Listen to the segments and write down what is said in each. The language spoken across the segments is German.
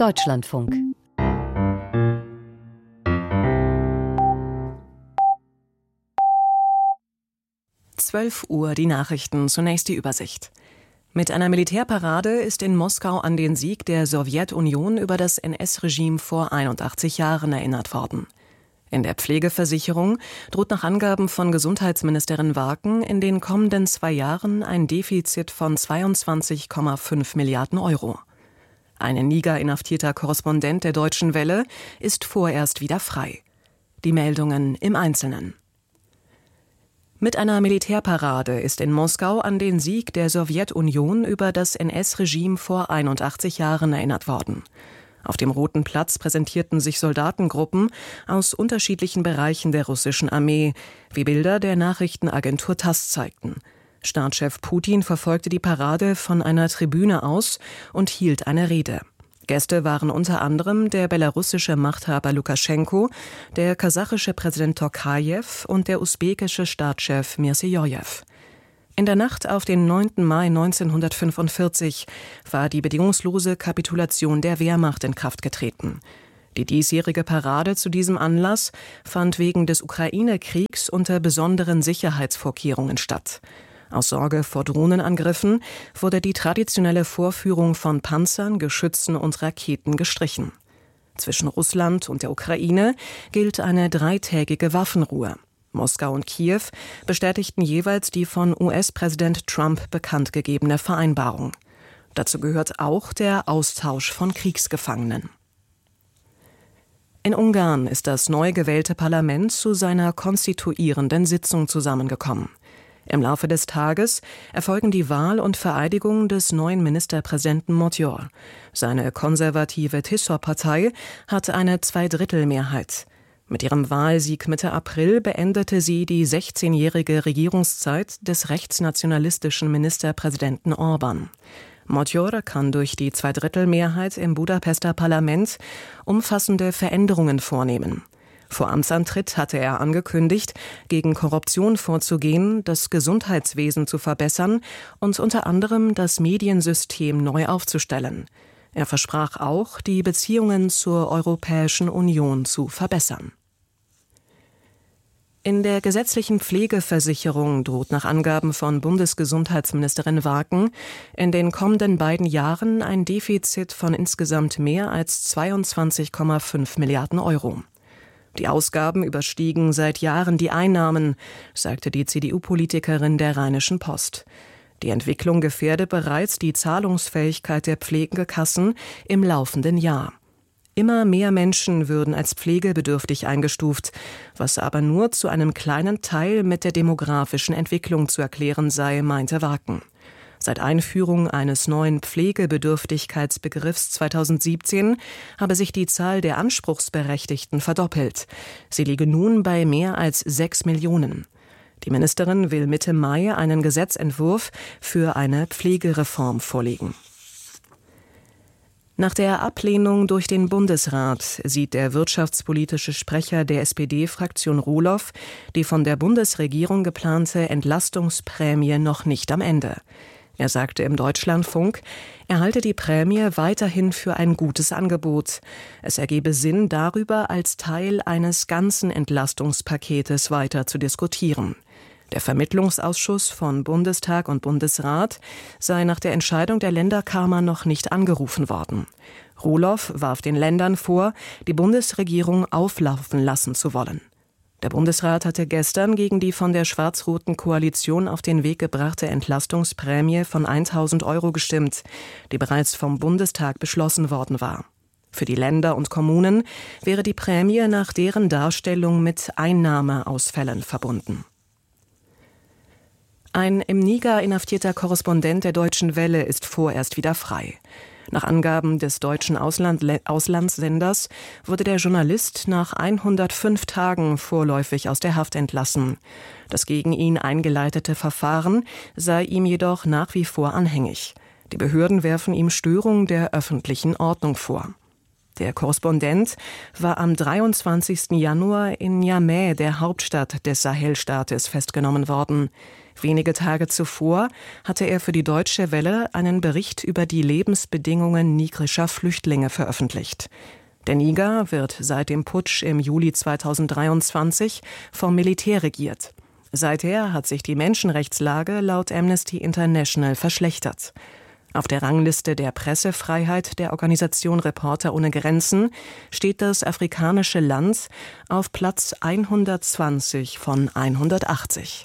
Deutschlandfunk. Uhr die Nachrichten, zunächst die Übersicht. Mit einer Militärparade ist in Moskau an den Sieg der Sowjetunion über das NS-Regime vor 81 Jahren erinnert worden. In der Pflegeversicherung droht nach Angaben von Gesundheitsministerin Warken in den kommenden 2 Jahren ein Defizit von 22,5 Milliarden Euro. Ein in Niger inhaftierter Korrespondent der Deutschen Welle ist vorerst wieder frei. Die Meldungen im Einzelnen. Mit einer Militärparade ist in Moskau an den Sieg der Sowjetunion über das NS-Regime vor 81 Jahren erinnert worden. Auf dem Roten Platz präsentierten sich Soldatengruppen aus unterschiedlichen Bereichen der russischen Armee, wie Bilder der Nachrichtenagentur TASS zeigten. Staatschef Putin verfolgte die Parade von einer Tribüne aus und hielt eine Rede. Gäste waren unter anderem der belarussische Machthaber Lukaschenko, der kasachische Präsident Tokajew und der usbekische Staatschef Mirzijojew. In der Nacht auf den 9. Mai 1945 war die bedingungslose Kapitulation der Wehrmacht in Kraft getreten. Die diesjährige Parade zu diesem Anlass fand wegen des Ukraine-Kriegs unter besonderen Sicherheitsvorkehrungen statt. Aus Sorge vor Drohnenangriffen wurde die traditionelle Vorführung von Panzern, Geschützen und Raketen gestrichen. Zwischen Russland und der Ukraine gilt eine 3-tägige Waffenruhe. Moskau und Kiew bestätigten jeweils die von US-Präsident Trump bekanntgegebene Vereinbarung. Dazu gehört auch der Austausch von Kriegsgefangenen. In Ungarn ist das neu gewählte Parlament zu seiner konstituierenden Sitzung zusammengekommen. Im Laufe des Tages erfolgen die Wahl und Vereidigung des neuen Ministerpräsidenten Magyar. Seine konservative Tisza-Partei hatte eine Zweidrittelmehrheit. Mit ihrem Wahlsieg Mitte April beendete sie die 16-jährige Regierungszeit des rechtsnationalistischen Ministerpräsidenten Orbán. Magyar kann durch die Zweidrittelmehrheit im Budapester Parlament umfassende Veränderungen vornehmen. Vor Amtsantritt hatte er angekündigt, gegen Korruption vorzugehen, das Gesundheitswesen zu verbessern und unter anderem das Mediensystem neu aufzustellen. Er versprach auch, die Beziehungen zur Europäischen Union zu verbessern. In der gesetzlichen Pflegeversicherung droht nach Angaben von Bundesgesundheitsministerin Warken in den kommenden 2 Jahren ein Defizit von insgesamt mehr als 22,5 Milliarden Euro. Die Ausgaben überstiegen seit Jahren die Einnahmen, sagte die CDU-Politikerin der Rheinischen Post. Die Entwicklung gefährde bereits die Zahlungsfähigkeit der Pflegekassen im laufenden Jahr. Immer mehr Menschen würden als pflegebedürftig eingestuft, was aber nur zu einem kleinen Teil mit der demografischen Entwicklung zu erklären sei, meinte Warken. Seit Einführung eines neuen Pflegebedürftigkeitsbegriffs 2017 habe sich die Zahl der Anspruchsberechtigten verdoppelt. Sie liege nun bei mehr als 6 Millionen. Die Ministerin will Mitte Mai einen Gesetzentwurf für eine Pflegereform vorlegen. Nach der Ablehnung durch den Bundesrat sieht der wirtschaftspolitische Sprecher der SPD-Fraktion Rohloff die von der Bundesregierung geplante Entlastungsprämie noch nicht am Ende. Er sagte im Deutschlandfunk, er halte die Prämie weiterhin für ein gutes Angebot. Es ergebe Sinn, darüber als Teil eines ganzen Entlastungspaketes weiter zu diskutieren. Der Vermittlungsausschuss von Bundestag und Bundesrat sei nach der Entscheidung der Länderkammer noch nicht angerufen worden. Rohloff warf den Ländern vor, die Bundesregierung auflaufen lassen zu wollen. Der Bundesrat hatte gestern gegen die von der schwarz-roten Koalition auf den Weg gebrachte Entlastungsprämie von 1.000 Euro gestimmt, die bereits vom Bundestag beschlossen worden war. Für die Länder und Kommunen wäre die Prämie nach deren Darstellung mit Einnahmeausfällen verbunden. Ein im Niger inhaftierter Korrespondent der Deutschen Welle ist vorerst wieder frei. Nach Angaben des deutschen Auslandssenders wurde der Journalist nach 105 Tagen vorläufig aus der Haft entlassen. Das gegen ihn eingeleitete Verfahren sei ihm jedoch nach wie vor anhängig. Die Behörden werfen ihm Störung der öffentlichen Ordnung vor. Der Korrespondent war am 23. Januar in Niamey, der Hauptstadt des Sahelstaates, festgenommen worden. Wenige Tage zuvor hatte er für die Deutsche Welle einen Bericht über die Lebensbedingungen nigrischer Flüchtlinge veröffentlicht. Der Niger wird seit dem Putsch im Juli 2023 vom Militär regiert. Seither hat sich die Menschenrechtslage laut Amnesty International verschlechtert. Auf der Rangliste der Pressefreiheit der Organisation Reporter ohne Grenzen steht das afrikanische Land auf Platz 120 von 180.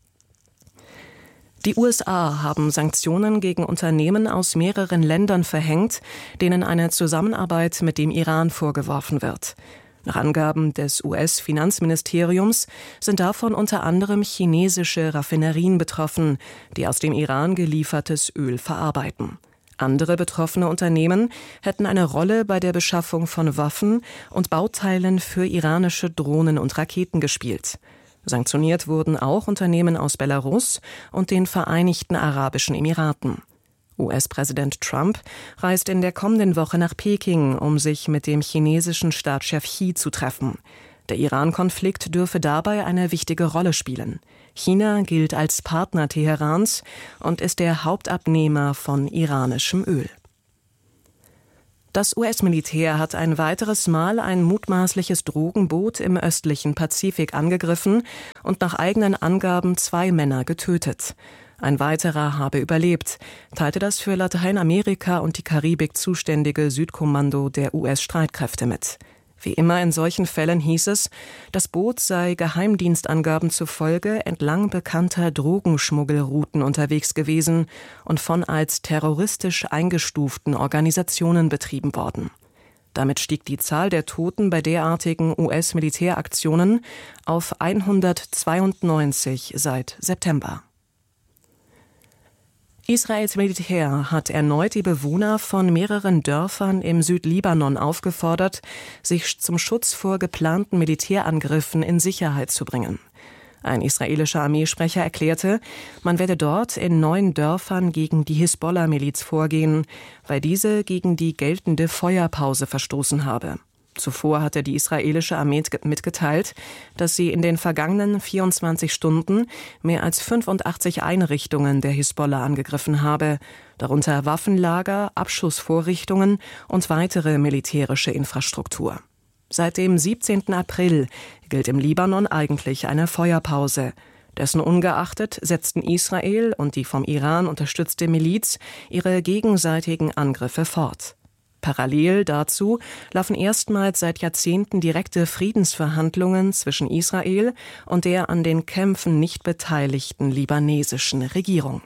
Die USA haben Sanktionen gegen Unternehmen aus mehreren Ländern verhängt, denen eine Zusammenarbeit mit dem Iran vorgeworfen wird. Nach Angaben des US-Finanzministeriums sind davon unter anderem chinesische Raffinerien betroffen, die aus dem Iran geliefertes Öl verarbeiten. Andere betroffene Unternehmen hätten eine Rolle bei der Beschaffung von Waffen und Bauteilen für iranische Drohnen und Raketen gespielt. Sanktioniert wurden auch Unternehmen aus Belarus und den Vereinigten Arabischen Emiraten. US-Präsident Trump reist in der kommenden Woche nach Peking, um sich mit dem chinesischen Staatschef Xi zu treffen. Der Iran-Konflikt dürfe dabei eine wichtige Rolle spielen. China gilt als Partner Teherans und ist der Hauptabnehmer von iranischem Öl. Das US-Militär hat ein weiteres Mal ein mutmaßliches Drogenboot im östlichen Pazifik angegriffen und nach eigenen Angaben 2 Männer getötet. Ein weiterer habe überlebt, teilte das für Lateinamerika und die Karibik zuständige Südkommando der US-Streitkräfte mit. Wie immer in solchen Fällen hieß es, das Boot sei Geheimdienstangaben zufolge entlang bekannter Drogenschmuggelrouten unterwegs gewesen und von als terroristisch eingestuften Organisationen betrieben worden. Damit stieg die Zahl der Toten bei derartigen US-Militäraktionen auf 192 seit September. Israels Militär hat erneut die Bewohner von mehreren Dörfern im Südlibanon aufgefordert, sich zum Schutz vor geplanten Militärangriffen in Sicherheit zu bringen. Ein israelischer Armeesprecher erklärte, man werde dort in 9 Dörfern gegen die Hisbollah-Miliz vorgehen, weil diese gegen die geltende Feuerpause verstoßen habe. Zuvor hatte die israelische Armee mitgeteilt, dass sie in den vergangenen 24 Stunden mehr als 85 Einrichtungen der Hisbollah angegriffen habe, darunter Waffenlager, Abschussvorrichtungen und weitere militärische Infrastruktur. Seit dem 17. April gilt im Libanon eigentlich eine Feuerpause. Dessen ungeachtet setzten Israel und die vom Iran unterstützte Miliz ihre gegenseitigen Angriffe fort. Parallel dazu laufen erstmals seit Jahrzehnten direkte Friedensverhandlungen zwischen Israel und der an den Kämpfen nicht beteiligten libanesischen Regierung.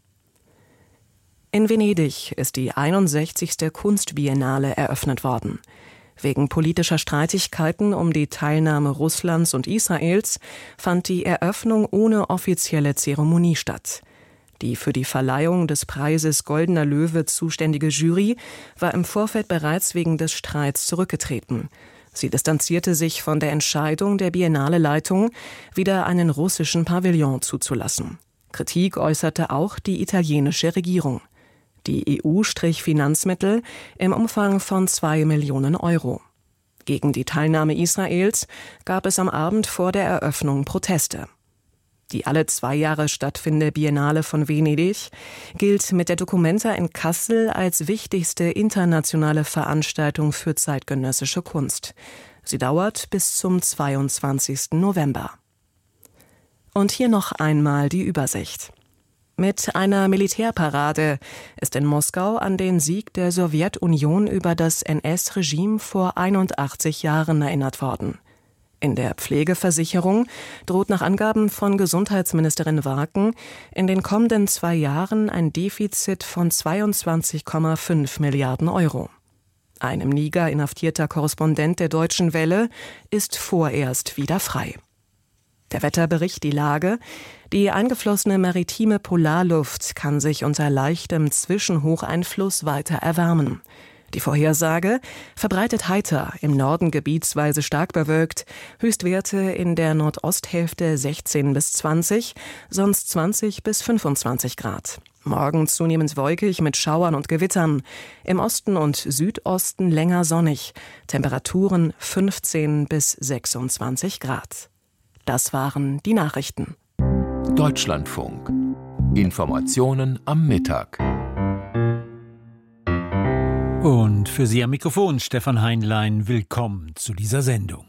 In Venedig ist die 61. Kunstbiennale eröffnet worden. Wegen politischer Streitigkeiten um die Teilnahme Russlands und Israels fand die Eröffnung ohne offizielle Zeremonie statt. Die für die Verleihung des Preises Goldener Löwe zuständige Jury war im Vorfeld bereits wegen des Streits zurückgetreten. Sie distanzierte sich von der Entscheidung der Biennale-Leitung, wieder einen russischen Pavillon zuzulassen. Kritik äußerte auch die italienische Regierung. Die EU strich Finanzmittel im Umfang von 2 Millionen Euro. Gegen die Teilnahme Israels gab es am Abend vor der Eröffnung Proteste. Die alle 2 Jahre stattfindende Biennale von Venedig gilt mit der Documenta in Kassel als wichtigste internationale Veranstaltung für zeitgenössische Kunst. Sie dauert bis zum 22. November. Und hier noch einmal die Übersicht. Mit einer Militärparade ist in Moskau an den Sieg der Sowjetunion über das NS-Regime vor 81 Jahren erinnert worden. In der Pflegeversicherung droht nach Angaben von Gesundheitsministerin Warken in den kommenden 2 Jahren ein Defizit von 22,5 Milliarden Euro. Ein im Niger inhaftierter Korrespondent der Deutschen Welle ist vorerst wieder frei. Der Wetterbericht die Lage: Die eingeflossene maritime Polarluft kann sich unter leichtem Zwischenhocheinfluss weiter erwärmen. Die Vorhersage: verbreitet heiter, im Norden gebietsweise stark bewölkt, Höchstwerte in der Nordosthälfte 16 bis 20, sonst 20 bis 25 Grad. Morgen zunehmend wolkig mit Schauern und Gewittern, im Osten und Südosten länger sonnig, Temperaturen 15 bis 26 Grad. Das waren die Nachrichten. Deutschlandfunk. Informationen am Mittag. Und für Sie am Mikrofon Stefan Heinlein, willkommen zu dieser Sendung.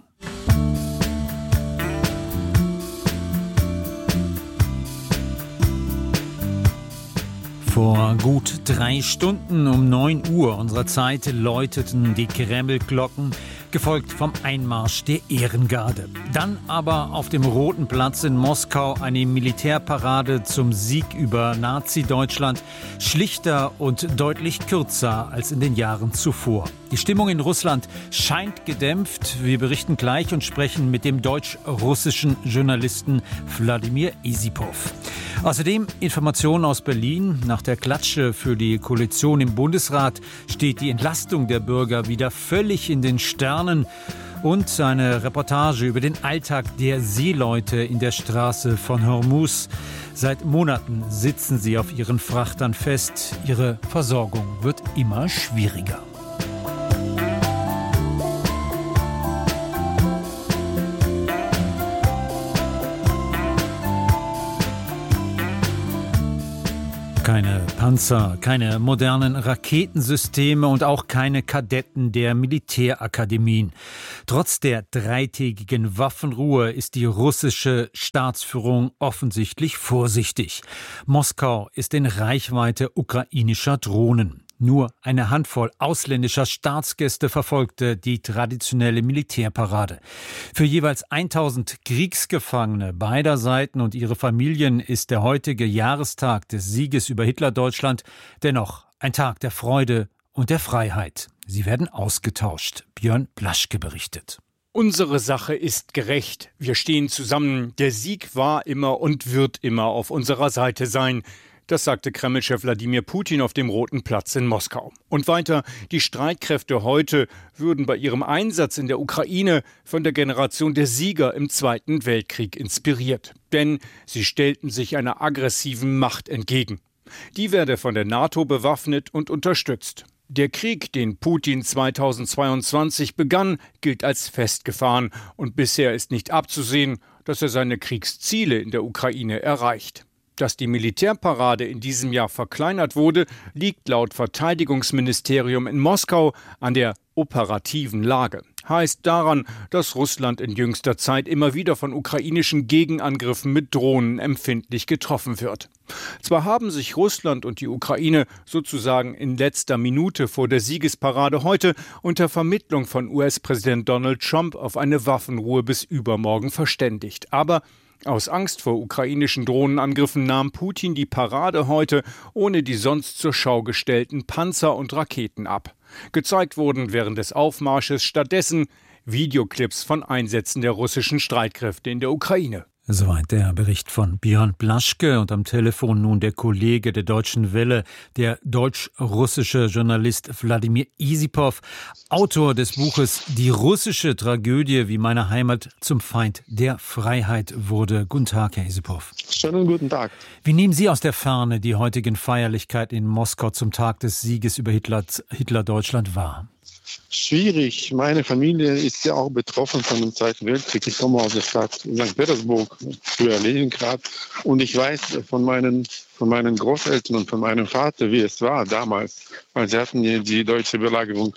Vor gut 3 Stunden um 9 Uhr unserer Zeit läuteten die Kremlglocken, gefolgt vom Einmarsch der Ehrengarde. Dann aber auf dem Roten Platz in Moskau eine Militärparade zum Sieg über Nazi-Deutschland, schlichter und deutlich kürzer als in den Jahren zuvor. Die Stimmung in Russland scheint gedämpft. Wir berichten gleich und sprechen mit dem deutsch-russischen Journalisten Wladimir Isipov. Außerdem Informationen aus Berlin. Nach der Klatsche für die Koalition im Bundesrat steht die Entlastung der Bürger wieder völlig in den Sternen. Und eine Reportage über den Alltag der Seeleute in der Straße von Hormuz. Seit Monaten sitzen sie auf ihren Frachtern fest. Ihre Versorgung wird immer schwieriger. Keine Panzer, keine modernen Raketensysteme und auch keine Kadetten der Militärakademien. Trotz der 3-tägigen Waffenruhe ist die russische Staatsführung offensichtlich vorsichtig. Moskau ist in Reichweite ukrainischer Drohnen. Nur eine Handvoll ausländischer Staatsgäste verfolgte die traditionelle Militärparade. Für jeweils 1000 Kriegsgefangene beider Seiten und ihre Familien ist der heutige Jahrestag des Sieges über Hitler-Deutschland dennoch ein Tag der Freude und der Freiheit. Sie werden ausgetauscht. Björn Blaschke berichtet. Unsere Sache ist gerecht. Wir stehen zusammen. Der Sieg war immer und wird immer auf unserer Seite sein. Das sagte Kreml-Chef Wladimir Putin auf dem Roten Platz in Moskau. Und weiter, die Streitkräfte heute würden bei ihrem Einsatz in der Ukraine von der Generation der Sieger im Zweiten Weltkrieg inspiriert. Denn sie stellten sich einer aggressiven Macht entgegen. Die werde von der NATO bewaffnet und unterstützt. Der Krieg, den Putin 2022 begann, gilt als festgefahren. Und bisher ist nicht abzusehen, dass er seine Kriegsziele in der Ukraine erreicht. Dass die Militärparade in diesem Jahr verkleinert wurde, liegt laut Verteidigungsministerium in Moskau an der operativen Lage. Heißt daran, dass Russland in jüngster Zeit immer wieder von ukrainischen Gegenangriffen mit Drohnen empfindlich getroffen wird. Zwar haben sich Russland und die Ukraine sozusagen in letzter Minute vor der Siegesparade heute unter Vermittlung von US-Präsident Donald Trump auf eine Waffenruhe bis übermorgen verständigt. Aber aus Angst vor ukrainischen Drohnenangriffen nahm Putin die Parade heute ohne die sonst zur Schau gestellten Panzer und Raketen ab. Gezeigt wurden während des Aufmarsches stattdessen Videoclips von Einsätzen der russischen Streitkräfte in der Ukraine. Soweit der Bericht von Björn Blaschke und am Telefon nun der Kollege der Deutschen Welle, der deutsch-russische Journalist Wladimir Isipov, Autor des Buches Die russische Tragödie, wie meine Heimat zum Feind der Freiheit wurde. Guten Tag, Herr Isipov. Schönen guten Tag. Wie nehmen Sie aus der Ferne die heutigen Feierlichkeiten in Moskau zum Tag des Sieges über Hitler-Deutschland wahr? Schwierig. Meine Familie ist ja auch betroffen von dem Zweiten Weltkrieg. Ich komme aus der Stadt St. Petersburg, früher Leningrad. Und ich weiß von meinen Großeltern und von meinem Vater, wie es war damals. Weil sie hatten die deutsche Belagerung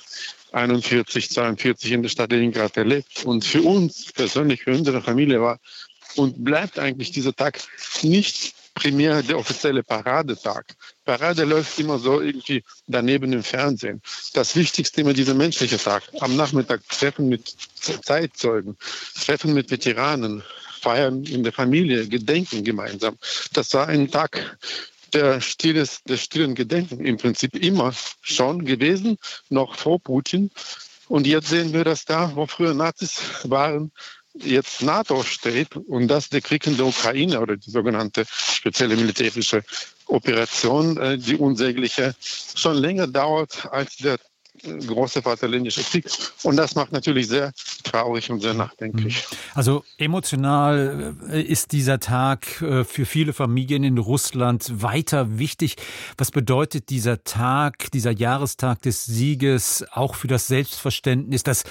41, 42 in der Stadt Leningrad erlebt. Und für uns persönlich, für unsere Familie war und bleibt eigentlich dieser Tag nicht primär der offizielle Paradetag. Parade läuft immer so irgendwie daneben im Fernsehen. Das Wichtigste immer dieser menschliche Tag. Am Nachmittag Treffen mit Zeitzeugen, Treffen mit Veteranen, Feiern in der Familie, Gedenken gemeinsam. Das war ein Tag des stillen Gedenken im Prinzip immer schon gewesen, noch vor Putin. Und jetzt sehen wir, dass da, wo früher Nazis waren, jetzt NATO steht und dass der Krieg in der Ukraine oder die sogenannte spezielle militärische Operation, die unsägliche, schon länger dauert als der große Vaterländische Krieg. Und das macht natürlich sehr traurig und sehr nachdenklich. Also emotional ist dieser Tag für viele Familien in Russland weiter wichtig. Was bedeutet dieser Tag, dieser Jahrestag des Sieges auch für das Selbstverständnis, das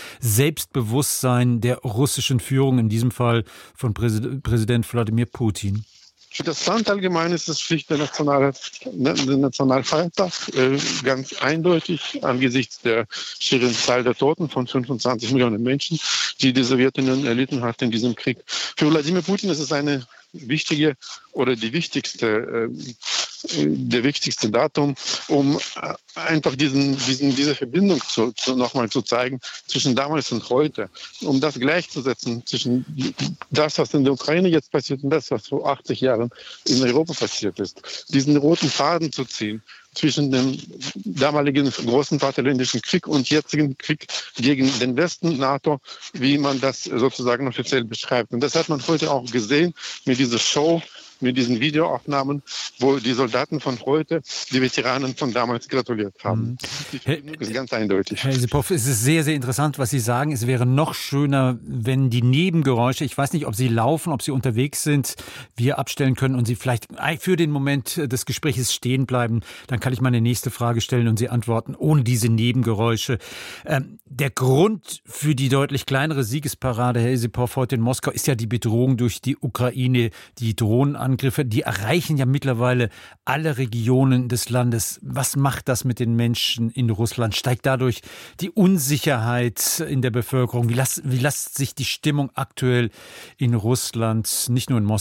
Selbstbewusstsein der russischen Führung, in diesem Fall von Präsident Wladimir Putin? Für das Land allgemein ist es schlicht der Nationalfeiertag, ganz eindeutig angesichts der schieren Zahl der Toten von 25 Millionen Menschen, die die Sowjetunion erlitten hat in diesem Krieg. Für Wladimir Putin ist es eine wichtige oder der wichtigste Datum, um einfach diese Verbindung nochmal zu zeigen zwischen damals und heute, um das gleichzusetzen zwischen das, was in der Ukraine jetzt passiert und das, was vor 80 Jahren in Europa passiert ist. Diesen roten Faden zu ziehen zwischen dem damaligen großen Vaterländischen Krieg und jetzigen Krieg gegen den Westen, NATO, wie man das sozusagen offiziell beschreibt. Und das hat man heute auch gesehen mit dieser Show, mit diesen Videoaufnahmen, wo die Soldaten von heute die Veteranen von damals gratuliert haben. Das ist ganz eindeutig. Herr Jesipow, es ist sehr, sehr interessant, was Sie sagen. Es wäre noch schöner, wenn die Nebengeräusche, ich weiß nicht, ob Sie laufen, ob Sie unterwegs sind, wir abstellen können und Sie vielleicht für den Moment des Gesprächs stehen bleiben. Dann kann ich meine nächste Frage stellen und Sie antworten ohne diese Nebengeräusche. Der Grund für die deutlich kleinere Siegesparade, Herr Jesipow, heute in Moskau, ist ja die Bedrohung durch die Ukraine, die Drohnenangriffe, die erreichen ja mittlerweile alle Regionen des Landes. Was macht das mit den Menschen in Russland? Steigt dadurch die Unsicherheit in der Bevölkerung? Wie lässt sich die Stimmung aktuell in Russland, nicht nur in Moskau,